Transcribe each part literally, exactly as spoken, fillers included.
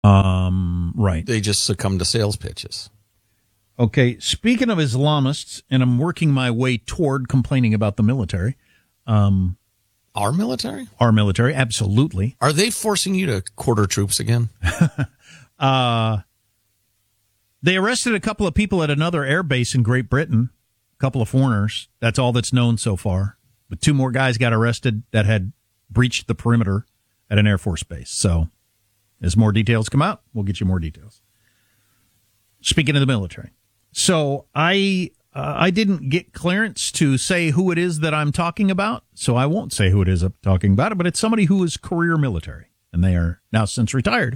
Um, right. They just succumb to sales pitches. Okay, speaking of Islamists, and I'm working my way toward complaining about the military. Um, our military? Our military, absolutely. Are they forcing you to quarter troops again? uh, they arrested a couple of people at another air base in Great Britain, a couple of foreigners. That's all that's known so far. But two more guys got arrested that had breached the perimeter at an Air Force base. So as more details come out, we'll get you more details. Speaking of the military. So I uh, I didn't get clearance to say who it is that I'm talking about, so I won't say who it is I'm talking about, but it's somebody who is career military, and they are now since retired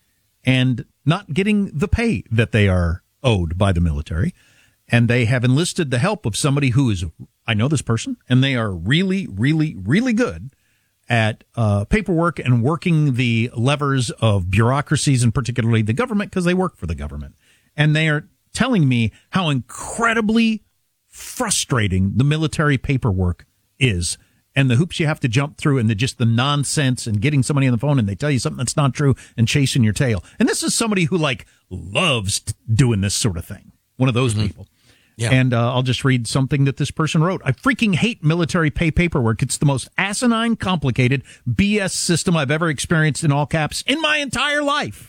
and not getting the pay that they are owed by the military, and they have enlisted the help of somebody who is, I know this person, and they are really, really, really good at uh, paperwork and working the levers of bureaucracies, and particularly the government, because they work for the government. And they are telling me how incredibly frustrating the military paperwork is, and the hoops you have to jump through, and the just the nonsense, and getting somebody on the phone and they tell you something that's not true and chasing your tail. And this is somebody who like loves doing this sort of thing. One of those mm-hmm. people. Yeah. And uh, I'll just read something that this person wrote. I freaking hate military pay paperwork. It's the most asinine, complicated B S system I've ever experienced, in all caps, in my entire life.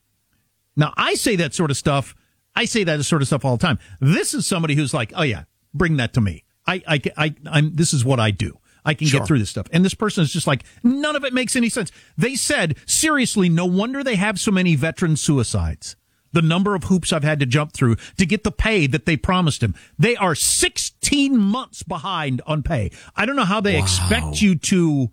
Now, I say that sort of stuff. I say that sort of stuff all the time. This is somebody who's like, oh, yeah, bring that to me. I, I, I, I'm, this is what I do. I can sure. get through this stuff. And this person is just like, none of it makes any sense. They said, seriously, no wonder they have so many veteran suicides. The number of hoops I've had to jump through to get the pay that they promised him. They are sixteen months behind on pay. I don't know how they wow. expect you to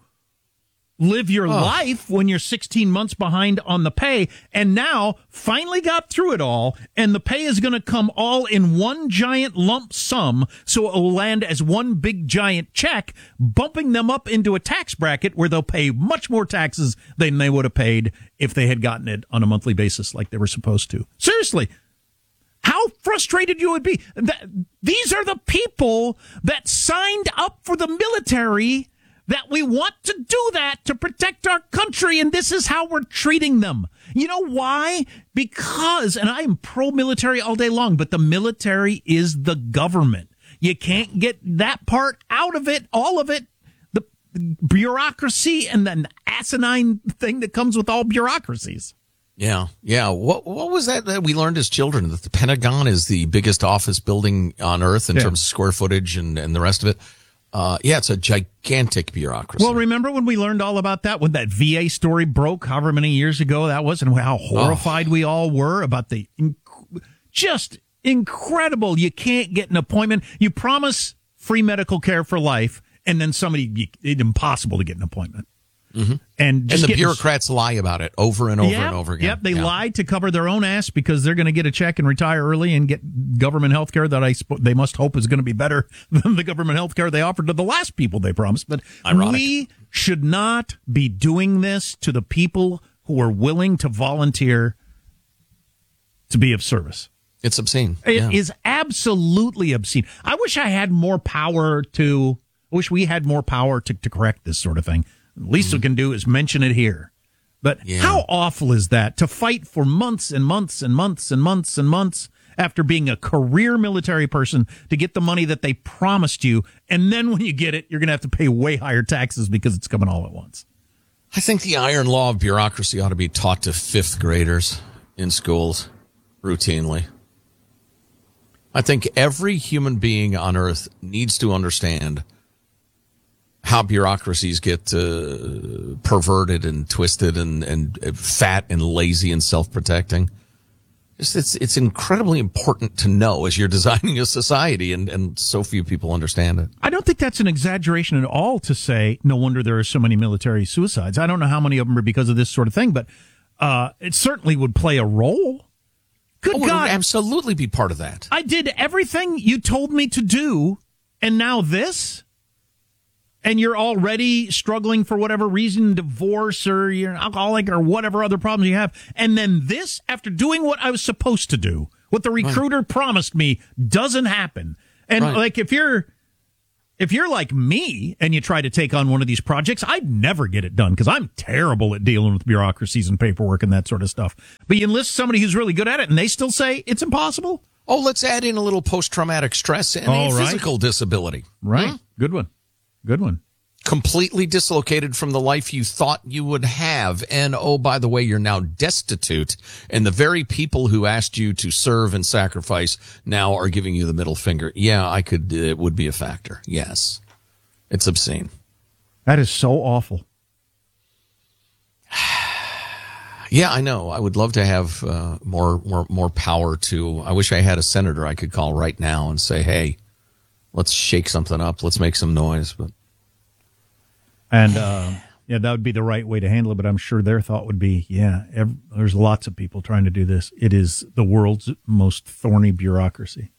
live your oh. life when you're sixteen months behind on the pay, and now finally got through it all, and the pay is going to come all in one giant lump sum, so it will land as one big giant check, bumping them up into a tax bracket where they'll pay much more taxes than they would have paid if they had gotten it on a monthly basis like they were supposed to. Seriously. How frustrated you would be. These are the people that signed up for the military, that we want to do that to protect our country, and this is how we're treating them. You know why? Because, and I am pro-military all day long, but the military is the government. You can't get that part out of it, all of it. The bureaucracy and the asinine thing that comes with all bureaucracies. Yeah, yeah. What what was that that we learned as children? That the Pentagon is the biggest office building on Earth in yeah. terms of square footage and, and the rest of it. Uh, yeah, it's a gigantic bureaucracy. Well, remember when we learned all about that, when that V A story broke, however many years ago that was, and how horrified oh. we all were about the inc- just incredible. You can't get an appointment. You promise free medical care for life, and then somebody, it's impossible to get an appointment. Mm-hmm. And, just and the getting, bureaucrats lie about it over and over yep, and over again. Yep, they yeah. lied to cover their own ass because they're going to get a check and retire early and get government health care that I sp- they must hope is going to be better than the government health care they offered to the last people they promised. But Ironic. We should not be doing this to the people who are willing to volunteer to be of service. It's obscene. It yeah. is absolutely obscene. I wish I had more power to, I wish we had more power to, to correct this sort of thing. The least mm-hmm. we can do is mention it here. But yeah. how awful is that, to fight for months and months and months and months and months after being a career military person to get the money that they promised you, and then when you get it, you're going to have to pay way higher taxes because it's coming all at once. I think the iron law of bureaucracy ought to be taught to fifth graders in schools routinely. I think every human being on Earth needs to understand how bureaucracies get uh, perverted and twisted and, and fat and lazy and self-protecting. It's, it's it's incredibly important to know as you're designing a society, and, and so few people understand it. I don't think that's an exaggeration at all to say, no wonder there are so many military suicides. I don't know how many of them are because of this sort of thing, but uh, it certainly would play a role. Good oh, God. It would absolutely be part of that. I did everything you told me to do, and now this? And you're already struggling for whatever reason, divorce or you're an alcoholic or whatever other problems you have. And then this, after doing what I was supposed to do, what the recruiter right. promised me, doesn't happen. And right. like if you're if you're like me and you try to take on one of these projects, I'd never get it done because I'm terrible at dealing with bureaucracies and paperwork and that sort of stuff. But you enlist somebody who's really good at it and they still say it's impossible. Oh, let's add in a little post-traumatic stress and oh, a right. physical disability. Right. Hmm? Good one. Good one. Completely dislocated from the life you thought you would have. And, oh, by the way, you're now destitute. And the very people who asked you to serve and sacrifice now are giving you the middle finger. Yeah, I could, it would be a factor. Yes. It's obscene. That is so awful. Yeah, I know. I would love to have uh, more, more, more power to, I wish I had a senator I could call right now and say, hey, let's shake something up. Let's make some noise. But And, uh, yeah, that would be the right way to handle it. But I'm sure their thought would be, yeah, every, there's lots of people trying to do this. It is the world's most thorny bureaucracy.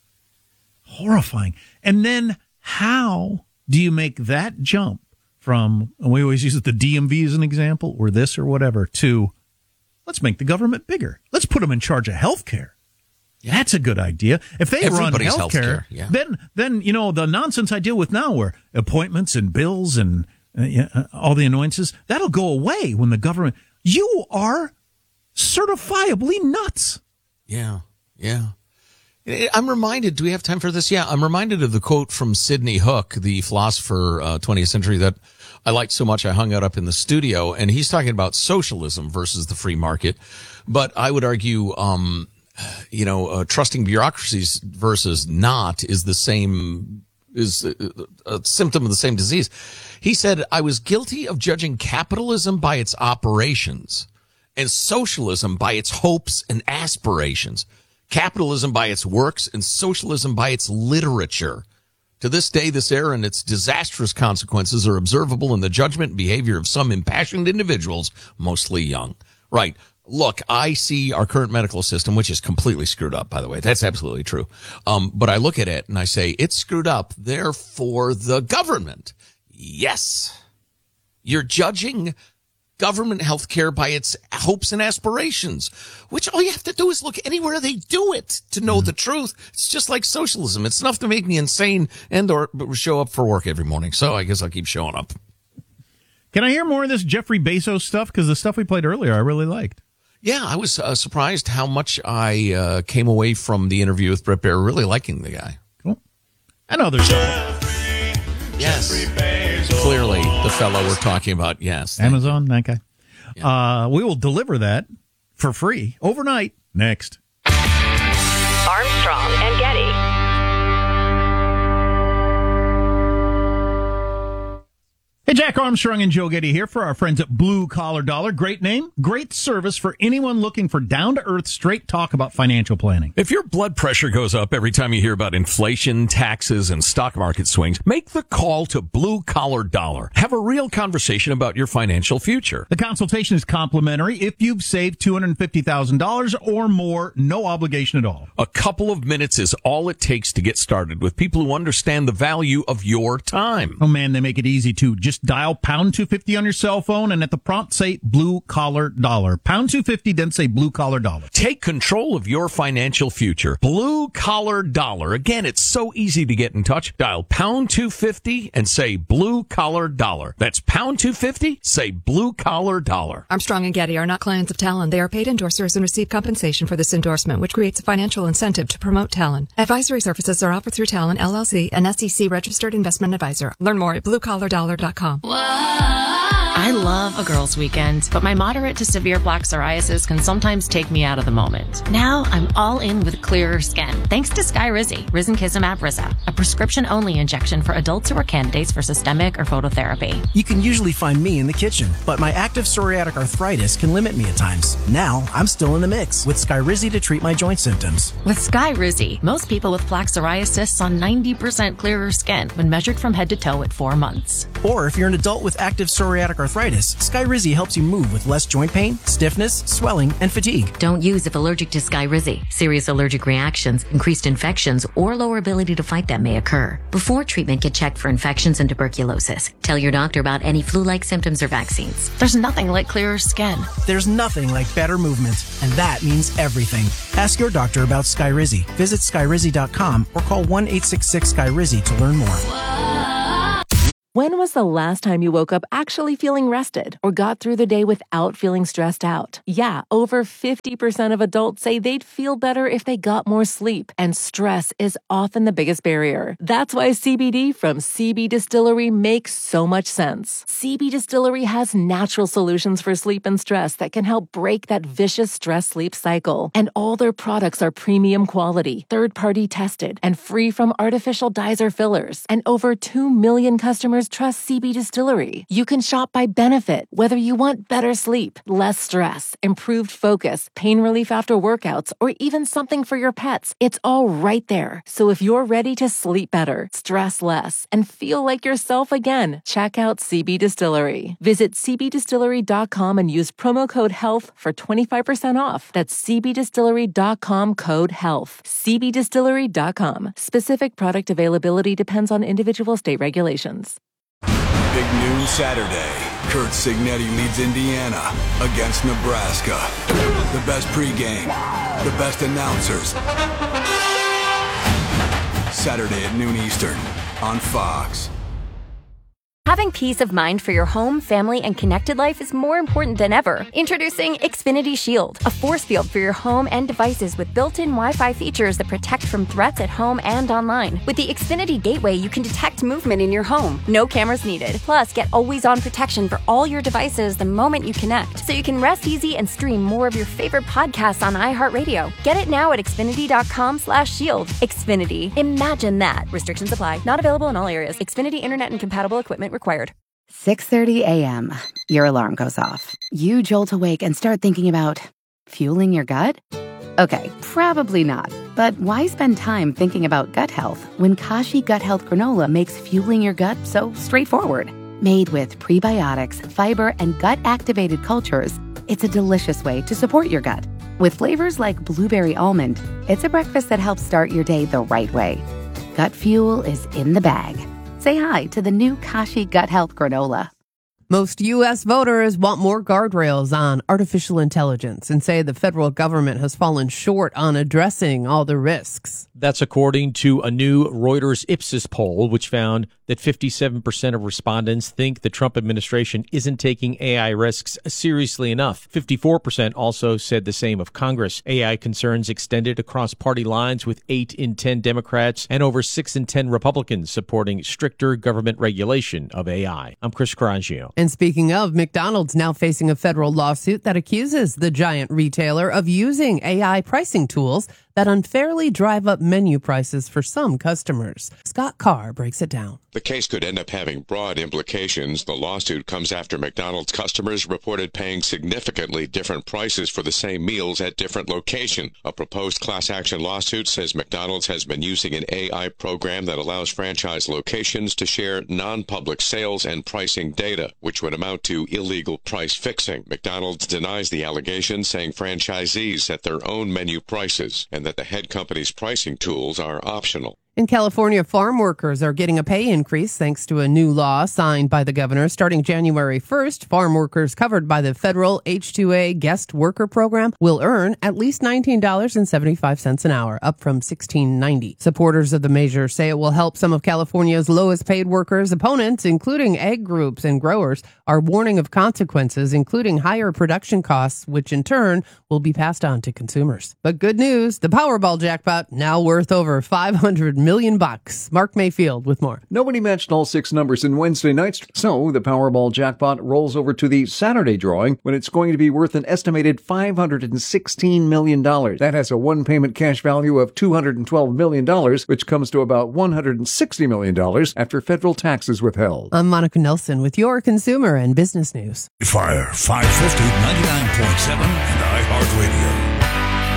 Horrifying. And then how do you make that jump from, and we always use the D M V as an example, or this or whatever, to let's make the government bigger. Let's put them in charge of health care. Yeah. That's a good idea. If they Everybody's run health care, yeah. then, then, you know, the nonsense I deal with now where appointments and bills and uh, yeah, all the annoyances, that'll go away when the government, you are certifiably nuts. Yeah, yeah. I'm reminded, do we have time for this? Yeah, I'm reminded of the quote from Sidney Hook, the philosopher, uh, twentieth century, that I liked so much I hung it up in the studio. And he's talking about socialism versus the free market. But I would argue, um, you know, uh, trusting bureaucracies versus not is the same, is a, a symptom of the same disease. He said, I was guilty of judging capitalism by its operations and socialism by its hopes and aspirations. Capitalism by its works and socialism by its literature. To this day, this error and its disastrous consequences are observable in the judgment and behavior of some impassioned individuals, mostly young. Right. Look, I see our current medical system, which is completely screwed up, by the way. That's absolutely true. Um, but I look at it and I say, it's screwed up. Therefore, the government. Yes. You're judging government health care by its hopes and aspirations, which all you have to do is look anywhere they do it to know mm. the truth. It's just like socialism. It's enough to make me insane and or show up for work every morning. So I guess I'll keep showing up. Can I hear more of this Jeffrey Bezos stuff? Because the stuff we played earlier, I really liked. Yeah, I was uh, surprised how much I uh, came away from the interview with Bret Baier really liking the guy. Cool. And other stuff. Yes. Clearly, the fellow we're talking about, yes. Amazon, that guy. Yeah. Uh, we will deliver that for free overnight next. Armstrong and Getty. Hey, Jack Armstrong and Joe Getty here for our friends at Blue Collar Dollar. Great name, great service for anyone looking for down-to-earth, straight talk about financial planning. If your blood pressure goes up every time you hear about inflation, taxes, and stock market swings, make the call to Blue Collar Dollar. Have a real conversation about your financial future. The consultation is complimentary. If you've saved two hundred fifty thousand dollars or more, no obligation at all. A couple of minutes is all it takes to get started with people who understand the value of your time. Oh, man, they make it easy, too. Just dial pound two fifty on your cell phone and at the prompt say Blue Collar Dollar. Pound two fifty, then say Blue Collar Dollar. Take control of your financial future. Blue Collar Dollar. Again, it's so easy to get in touch. Dial pound two fifty and say Blue Collar Dollar. That's pound two fifty, say Blue Collar Dollar. Armstrong and Getty are not clients of Talon. They are paid endorsers and receive compensation for this endorsement, which creates a financial incentive to promote Talon. Advisory services are offered through Talon, L L C, an S E C registered investment advisor. Learn more at blue collar dollar dot com. I love a girls' weekend, but my moderate to severe plaque psoriasis can sometimes take me out of the moment. Now I'm all in with clearer skin, thanks to Skyrizi, Risankizumab Riza, a prescription-only injection for adults who are candidates for systemic or phototherapy. You can usually find me in the kitchen, but my active psoriatic arthritis can limit me at times. Now I'm still in the mix with Skyrizi to treat my joint symptoms. With Skyrizi, most people with plaque psoriasis saw ninety percent clearer skin when measured from head to toe at four months. Or if you're an adult with active psoriatic arthritis, Skyrizi helps you move with less joint pain, stiffness, swelling, and fatigue. Don't use if allergic to Skyrizi. Serious allergic reactions, increased infections, or lower ability to fight them may occur. Before treatment, get checked for infections and tuberculosis. Tell your doctor about any flu-like symptoms or vaccines. There's nothing like clearer skin. There's nothing like better movement, and that means everything. Ask your doctor about Skyrizi. Visit skyrizi dot com or call one eight six six Skyrizi to learn more. When was the last time you woke up actually feeling rested or got through the day without feeling stressed out? Yeah, over fifty percent of adults say they'd feel better if they got more sleep, and stress is often the biggest barrier. That's why C B D from C B Distillery makes so much sense. C B Distillery has natural solutions for sleep and stress that can help break that vicious stress-sleep cycle. And all their products are premium quality, third-party tested, and free from artificial dyes or fillers. And over two million customers trust C B Distillery. You can shop by benefit, whether you want better sleep, less stress, improved focus, pain relief after workouts, or even something for your pets. It's all right there. So if you're ready to sleep better, stress less, and feel like yourself again, check out C B Distillery. Visit c b distillery dot com and use promo code HEALTH for twenty-five percent off. That's c b distillery dot com code HEALTH. c b distillery dot com. Specific product availability depends on individual state regulations. Big noon Saturday. Kurt Signetti leads Indiana against Nebraska. The best pregame, the best announcers. Saturday at noon Eastern on Fox. Having peace of mind for your home, family, and connected life is more important than ever. Introducing Xfinity Shield, a force field for your home and devices with built-in Wi-Fi features that protect from threats at home and online. With the Xfinity Gateway, you can detect movement in your home. No cameras needed. Plus, get always-on protection for all your devices the moment you connect, so you can rest easy and stream more of your favorite podcasts on iHeartRadio. Get it now at xfinity dot com slash shield. Xfinity. Imagine that. Restrictions apply. Not available in all areas. Xfinity Internet and compatible equipment required. six thirty a.m. Your alarm goes off. You jolt awake and start thinking about fueling your gut? Okay, probably not. But why spend time thinking about gut health when Kashi Gut Health Granola makes fueling your gut so straightforward? Made with prebiotics, fiber, and gut-activated cultures, it's a delicious way to support your gut. With flavors like blueberry almond, it's a breakfast that helps start your day the right way. Gut fuel is in the bag. Say hi to the new Kashi Gut Health Granola. Most U S voters want more guardrails on artificial intelligence and say the federal government has fallen short on addressing all the risks. That's according to a new Reuters Ipsos poll, which found that fifty-seven percent of respondents think the Trump administration isn't taking A I risks seriously enough. fifty-four percent also said the same of Congress. A I concerns extended across party lines, with eight in ten Democrats and over six in ten Republicans supporting stricter government regulation of A I. I'm Chris Carangio. And speaking of, McDonald's now facing a federal lawsuit that accuses the giant retailer of using A I pricing tools that unfairly drive up menu prices for some customers. Scott Carr breaks it down. The case could end up having broad implications. The lawsuit comes after McDonald's customers reported paying significantly different prices for the same meals at different locations. A proposed class action lawsuit says McDonald's has been using an A I program that allows franchise locations to share non-public sales and pricing data, which would amount to illegal price fixing. McDonald's denies the allegation, saying franchisees set their own menu prices and that the head company's pricing tools are optional. In California, farm workers are getting a pay increase thanks to a new law signed by the governor. Starting January first, farm workers covered by the federal H two A guest worker program will earn at least nineteen dollars and seventy-five cents an hour, up from sixteen ninety. Supporters of the measure say it will help some of California's lowest paid workers. Opponents, including egg groups and growers, are warning of consequences, including higher production costs, which in turn will be passed on to consumers. But good news, the Powerball jackpot now worth over five hundred million bucks. Mark Mayfield with more. Nobody matched all six numbers in Wednesday night's, so the Powerball jackpot rolls over to the Saturday drawing when it's going to be worth an estimated five hundred sixteen million dollars. That has a one-payment cash value of two hundred twelve million dollars, which comes to about one hundred sixty million dollars after federal taxes withheld. I'm Monica Nelson with your consumer and business news. Fire five fifty, ninety-nine point seven and iHeartRadio.